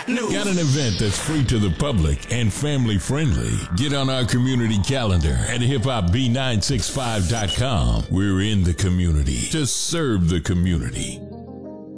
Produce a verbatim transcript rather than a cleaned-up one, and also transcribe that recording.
news. Got an event that's free to the public and family friendly? Get on our community calendar at hip hop b nine six five dot com. We're in the community to serve the community.